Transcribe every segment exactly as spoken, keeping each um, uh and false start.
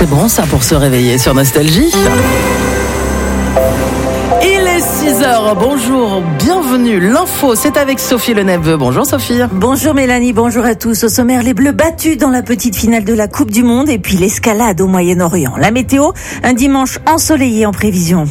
C'est bon ça pour se réveiller sur Nostalgie. Il est six heures, bonjour, bienvenue. L'info, c'est avec Sophie Leneveux. Bonjour Sophie. Bonjour Mélanie, bonjour à tous. Au sommaire, les Bleus battus dans la petite finale de la Coupe du Monde et puis l'escalade au Moyen-Orient. La météo, un dimanche ensoleillé en prévision.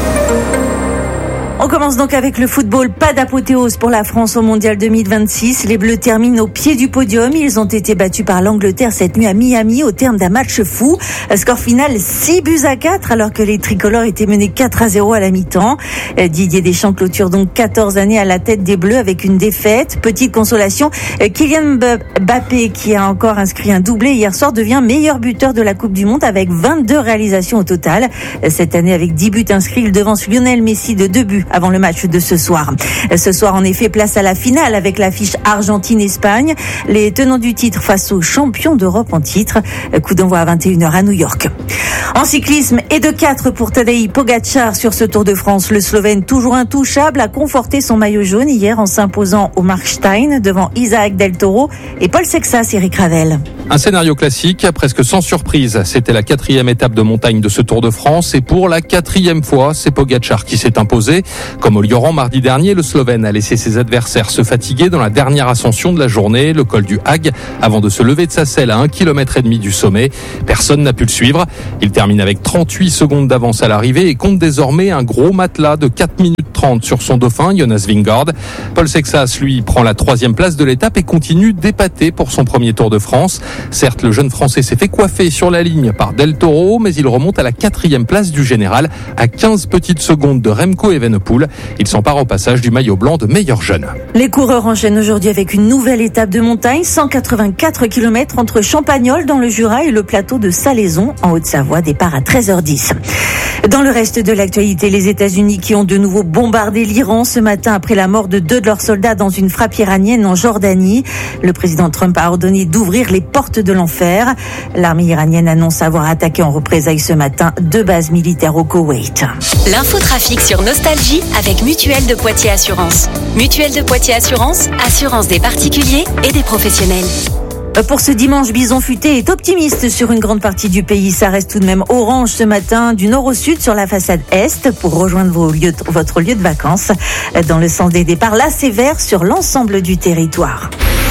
On commence donc avec le football. Pas d'apothéose pour la France au Mondial deux mille vingt-six. Les Bleus terminent au pied du podium. Ils ont été battus par l'Angleterre cette nuit à Miami au terme d'un match fou. Score final six buts à quatre alors que les tricolores étaient menés quatre à zéro à la mi-temps. Didier Deschamps clôture donc quatorze années à la tête des Bleus avec une défaite. Petite consolation, Kylian Mbappé, qui a encore inscrit un doublé hier soir, devient meilleur buteur de la Coupe du Monde avec vingt-deux réalisations au total. Cette année, avec dix buts inscrits, il devance Lionel Messi de deux buts avant le match de ce soir. Ce soir, en effet, place à la finale avec l'affiche Argentine-Espagne. Les tenants du titre face aux champions d'Europe en titre. Coup d'envoi à vingt et une heures à New York. En cyclisme, et de quatre pour Tadej Pogačar sur ce Tour de France. Le Slovène, toujours intouchable, a conforté son maillot jaune hier en s'imposant au Markstein devant Isaac Del Toro et Paul Sexas, Eric Ravel. Un scénario classique, presque sans surprise. C'était la quatrième étape de montagne de ce Tour de France et pour la quatrième fois, c'est Pogačar qui s'est imposé. Comme au Lioran mardi dernier, le Slovène a laissé ses adversaires se fatiguer dans la dernière ascension de la journée, le col du Hag, avant de se lever de sa selle à un kilomètre et demi du sommet. Personne n'a pu le suivre. Il termine avec trente-huit secondes d'avance à l'arrivée et compte désormais un gros matelas de quatre minutes trente sur son dauphin, Jonas Vingegaard. Paul Sexas, lui, prend la troisième place de l'étape et continue d'épater pour son premier Tour de France. Certes, le jeune Français s'est fait coiffer sur la ligne par Del Toro, mais il remonte à la quatrième place du général, à quinze petites secondes de Remco Evenepoel. Il s'empare au passage du maillot blanc de meilleur jeune. Les coureurs enchaînent aujourd'hui avec une nouvelle étape de montagne, cent quatre-vingt-quatre kilomètres entre Champagnole dans le Jura et le plateau de Salaison en Haute-Savoie, départ à treize heures dix. Dans le reste de l'actualité, les États-Unis qui ont de nouveau bombardé l'Iran ce matin après la mort de deux de leurs soldats dans une frappe iranienne en Jordanie. Le président Trump a ordonné d'ouvrir les portes de l'enfer. L'armée iranienne annonce avoir attaqué en représailles ce matin deux bases militaires au Koweït. L'infotrafic sur Nostalgie avec Mutuelle de Poitiers Assurance. Mutuelle de Poitiers Assurance, assurance des particuliers et des professionnels. Pour ce dimanche, Bison Futé est optimiste sur une grande partie du pays. Ça reste tout de même orange ce matin, du nord au sud sur la façade est pour rejoindre vos lieux, votre lieu de vacances. Dans le sens des départs, là c'est vert sur l'ensemble du territoire.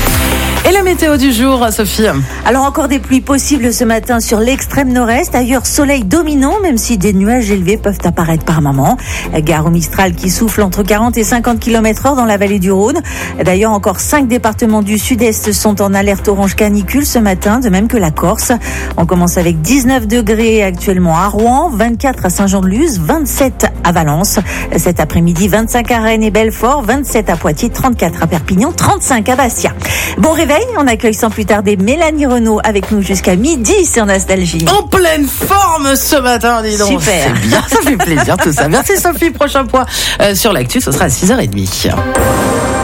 Et la météo du jour, Sophie? Alors encore des pluies possibles ce matin sur l'extrême nord-est. Ailleurs, soleil dominant, même si des nuages élevés peuvent apparaître par moments. Gare au Mistral qui souffle entre quarante et cinquante kilomètres heure dans la vallée du Rhône. D'ailleurs, encore cinq départements du sud-est sont en alerte orange canicule ce matin, de même que la Corse. On commence avec dix-neuf degrés actuellement à Rouen, vingt-quatre à Saint-Jean-de-Luz, vingt-sept à Valence. Cet après-midi, vingt-cinq à Rennes et Belfort, vingt-sept à Poitiers, trente-quatre à Perpignan, trente-cinq à Bastia. Bon réveil. On accueille sans plus tarder Mélanie Renaud avec nous jusqu'à midi sur Nostalgie. En pleine forme ce matin, dis donc. Super. C'est bien, ça fait plaisir tout ça. Merci Sophie, prochain point euh, sur l'actu, ce sera à six heures trente.